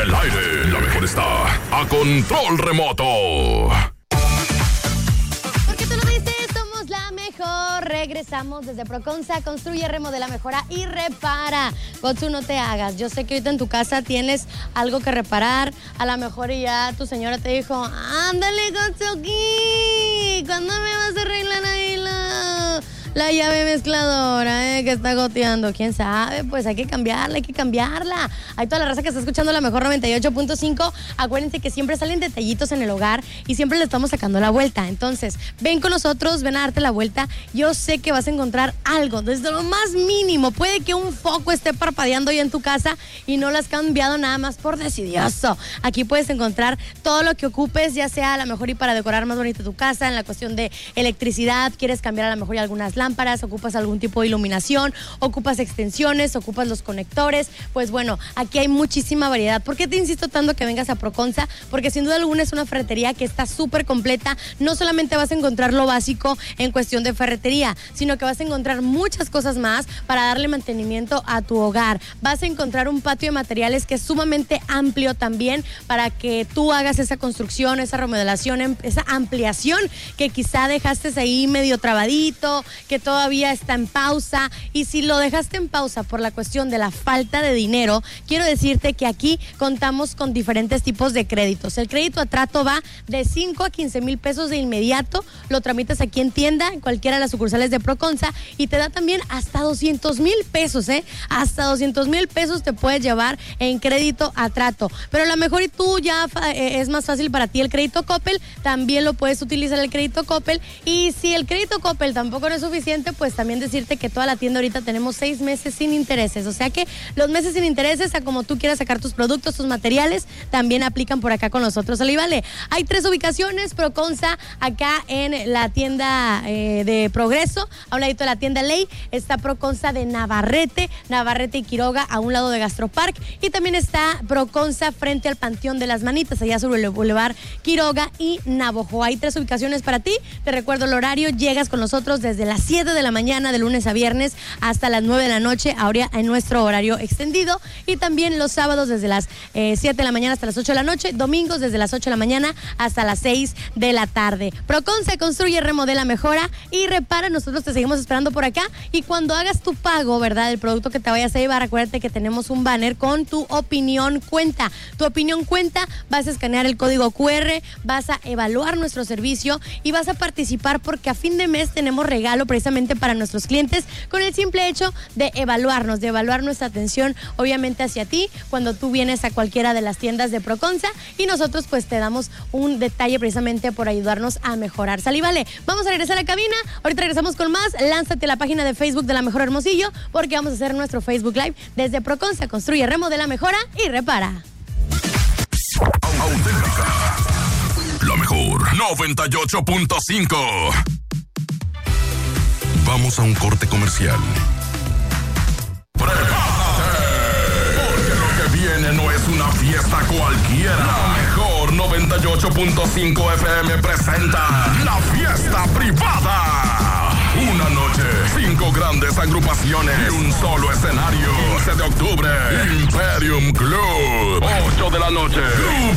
el aire, la mejor está a control remoto. Porque tú lo dices, somos la mejor. Regresamos desde Proconsa, construye, remodela, mejora y repara. Gotsu, no te hagas. Yo sé que ahorita en tu casa tienes algo que reparar. A lo mejor ya tu señora te dijo, ándale, Gotsu, aquí. ¿Cuándo me vas a arreglar ahí la llave mezcladora, que está goteando? ¿Quién sabe? Pues hay que cambiarla, Hay toda la raza que está escuchando la mejor 98.5. Acuérdense que siempre salen detallitos en el hogar y siempre le estamos sacando la vuelta. Entonces, ven con nosotros, ven a darte la vuelta. Yo sé que vas a encontrar algo, desde lo más mínimo. Puede que un foco esté parpadeando ya en tu casa y no lo has cambiado nada más por decidioso. Aquí puedes encontrar todo lo que ocupes, ya sea a lo mejor y para decorar más bonita tu casa, en la cuestión de electricidad, quieres cambiar a lo mejor algunas lámparas, ocupas algún tipo de iluminación, ocupas extensiones, ocupas los conectores. Pues bueno, aquí hay muchísima variedad. ¿Por qué te insisto tanto que vengas a Proconsa? Porque sin duda alguna es una ferretería que está súper completa. No solamente vas a encontrar lo básico en cuestión de ferretería, sino que vas a encontrar muchas cosas más para darle mantenimiento a tu hogar. Vas a encontrar un patio de materiales que es sumamente amplio también para que tú hagas esa construcción, esa remodelación, esa ampliación que quizá dejaste ahí medio trabadito, que todavía está en pausa. Y si lo dejaste en pausa por la cuestión de la falta de dinero, quiero decirte que aquí contamos con diferentes tipos de créditos. El crédito a trato va de 5 a 15 mil pesos de inmediato. Lo tramitas aquí en tienda, en cualquiera de las sucursales de Proconsa, y te da también hasta 200 mil pesos, hasta 200 mil pesos te puedes llevar en crédito a trato. Pero a lo mejor y tú ya es más fácil para ti el crédito Coppel, también lo puedes utilizar el crédito Coppel. Y si el crédito Coppel tampoco no es suficiente, pues también decirte que toda la tienda ahorita tenemos 6 meses sin intereses. O sea que los meses sin intereses, a como tú quieras sacar tus productos, tus materiales, también aplican por acá con nosotros. ¿Sale? Vale. Hay 3 ubicaciones, Proconsa, acá en la tienda de Progreso, a un ladito de la tienda Ley, está Proconsa de Navarrete y Quiroga, a un lado de Gastropark, y también está Proconsa frente al Panteón de las Manitas, allá sobre el Boulevard Quiroga y Navojoa. Hay 3 ubicaciones para ti. Te recuerdo el horario, llegas con nosotros desde las 7 de la mañana, de lunes a viernes, hasta las 9 de la noche, ahora en nuestro horario extendido, y también los sábados desde las 7 de la mañana hasta las 8 de la noche, domingos desde las 8 de la mañana hasta las 6 de la tarde. Proconsa construye, remodela, mejora y repara. Nosotros te seguimos esperando por acá, y cuando hagas tu pago, ¿verdad?, el producto que te vayas a llevar, acuérdate que tenemos un banner con tu opinión cuenta. Tu opinión cuenta, vas a escanear el código QR, vas a evaluar nuestro servicio y vas a participar, porque a fin de mes tenemos regalo precisamente para nuestros clientes, con el simple hecho de evaluarnos, de evaluar nuestra atención, obviamente hacia ti, cuando tú vienes a cualquiera de las tiendas de Proconsa, y nosotros pues te damos un detalle precisamente por ayudarnos a mejorar. ¿Sale? Vale, vamos a regresar a la cabina, ahorita regresamos con más. Lánzate a la página de Facebook de La Mejor Hermosillo, porque vamos a hacer nuestro Facebook Live desde Proconsa, construye, remodela, mejora y repara. Auténtica, la mejor 98.5. Vamos a un corte comercial. ¡Prepárate! Porque lo que viene no es una fiesta cualquiera. La mejor 98.5 FM presenta La Fiesta Privada. Una noche, 5 grandes agrupaciones y un solo escenario. 15 de octubre, Imperium Club. 8 de la noche,